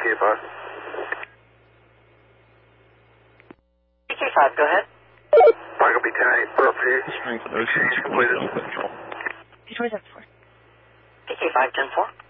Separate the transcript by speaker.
Speaker 1: PK5.
Speaker 2: PK5, go ahead.
Speaker 1: Michael B. 10-8, put up for you.
Speaker 3: Strength of those
Speaker 1: Exchange completed.
Speaker 3: control.
Speaker 2: P27-4. PK5, 10-4.